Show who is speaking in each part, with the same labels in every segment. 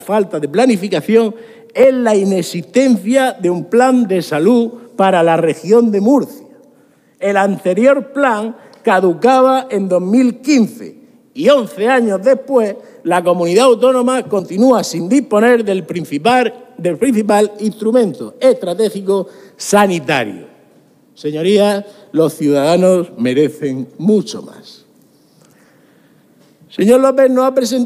Speaker 1: falta de planificación es la inexistencia de un plan de salud para la región de Murcia. El anterior plan caducaba en 2015 y 11 años después la comunidad autónoma continúa sin disponer del principal instrumento estratégico sanitario. Señorías, los ciudadanos merecen mucho más. Señor López, nos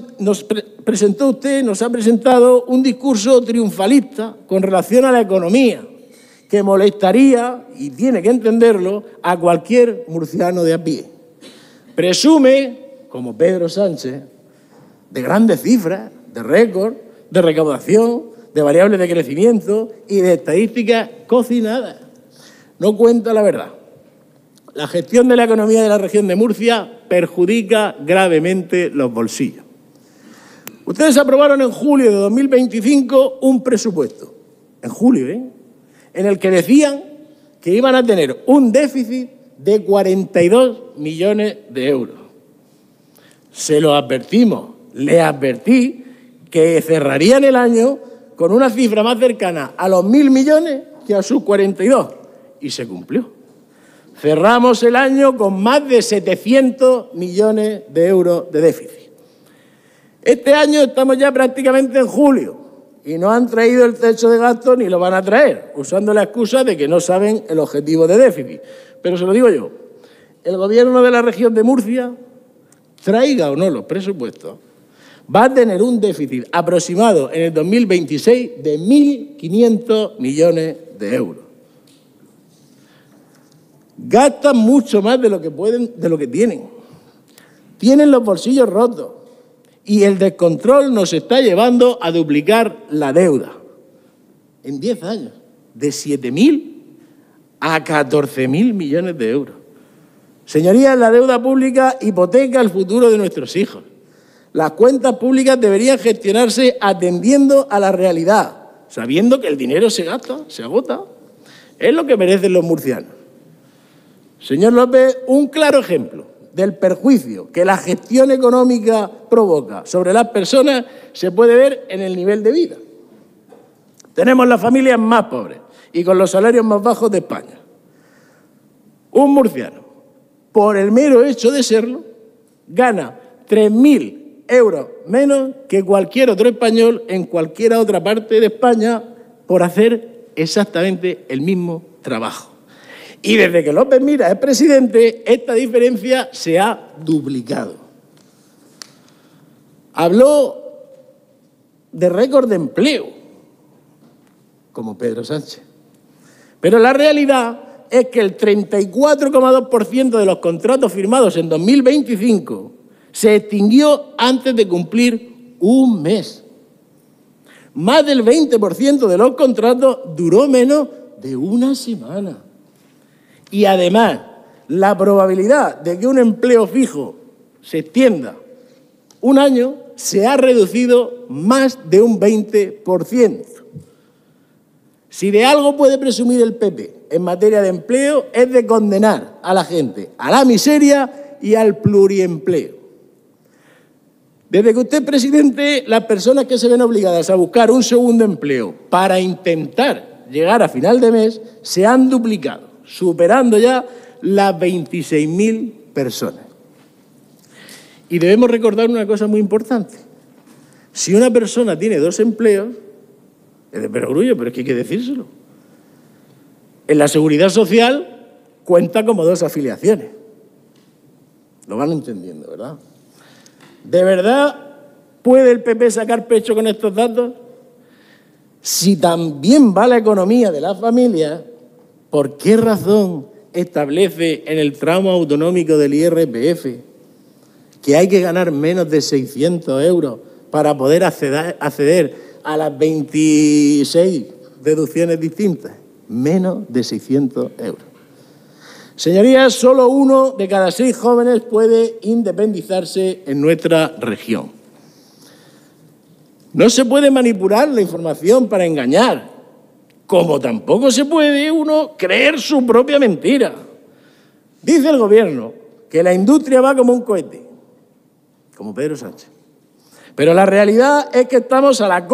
Speaker 1: ha presentado un discurso triunfalista con relación a la economía, que molestaría, y tiene que entenderlo, a cualquier murciano de a pie. Presume, como Pedro Sánchez, de grandes cifras, de récord, de recaudación, de variables de crecimiento y de estadísticas cocinadas. No cuenta la verdad. La gestión de la economía de la región de Murcia perjudica gravemente los bolsillos. Ustedes aprobaron en julio de 2025 un presupuesto, en julio, en el que decían que iban a tener un déficit de 42 millones de euros. Se lo advertimos, le advertí que cerrarían el año con una cifra más cercana a los 1.000 millones que a sus 42, y se cumplió. Cerramos el año con más de 700 millones de euros de déficit. Este año estamos ya prácticamente en julio y no han traído el techo de gasto ni lo van a traer, usando la excusa de que no saben el objetivo de déficit. Pero se lo digo yo, el Gobierno de la región de Murcia, traiga o no los presupuestos, va a tener un déficit aproximado en el 2026 de 1.500 millones de euros. Gastan mucho más de lo que pueden, de lo que tienen. Tienen los bolsillos rotos y el descontrol nos está llevando a duplicar la deuda en 10 años, de 7.000 a 14.000 millones de euros. Señorías, la deuda pública hipoteca el futuro de nuestros hijos. Las cuentas públicas deberían gestionarse atendiendo a la realidad, sabiendo que el dinero se gasta, se agota. Es lo que merecen los murcianos. Señor López, un claro ejemplo del perjuicio que la gestión económica provoca sobre las personas se puede ver en el nivel de vida. Tenemos las familias más pobres y con los salarios más bajos de España. Un murciano, por el mero hecho de serlo, gana 3.000 euros menos que cualquier otro español en cualquier otra parte de España por hacer exactamente el mismo trabajo. Y desde que López Miras es presidente, esta diferencia se ha duplicado. Habló de récord de empleo, como Pedro Sánchez. Pero la realidad es que el 34,2% de los contratos firmados en 2025 se extinguió antes de cumplir un mes. Más del 20% de los contratos duró menos de una semana. Y además, la probabilidad de que un empleo fijo se extienda un año se ha reducido más de un 20%. Si de algo puede presumir el PP en materia de empleo es de condenar a la gente a la miseria y al pluriempleo. Desde que usted es presidente, las personas que se ven obligadas a buscar un segundo empleo para intentar llegar a final de mes se han duplicado, superando ya las 26.000 personas. Y debemos recordar una cosa muy importante. Si una persona tiene 2 empleos, es de perogrullo, pero es que hay que decírselo. En la Seguridad Social cuenta como 2 afiliaciones. Lo van entendiendo, ¿verdad? ¿De verdad puede el PP sacar pecho con estos datos? Si también va la economía de las familias, ¿por qué razón establece en el tramo autonómico del IRPF que hay que ganar menos de 600 euros para poder acceder a las 26 deducciones distintas? Menos de 600 euros. Señorías, solo 1 de cada 6 jóvenes puede independizarse en nuestra región. No se puede manipular la información para engañar, como tampoco se puede uno creer su propia mentira. Dice el Gobierno que la industria va como un cohete, como Pedro Sánchez. Pero la realidad es que estamos a la